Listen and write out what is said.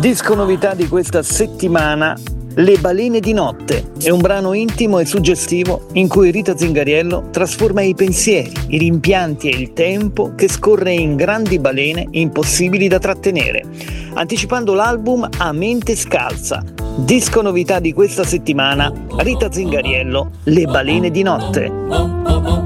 Disco novità di questa settimana, Le balene di notte. È un brano intimo e suggestivo in cui Rita Zingariello trasforma i pensieri, i rimpianti e il tempo che scorre in grandi balene impossibili da trattenere, anticipando l'album A mente scalza. Disco novità di questa settimana, Rita Zingariello, Le balene di notte.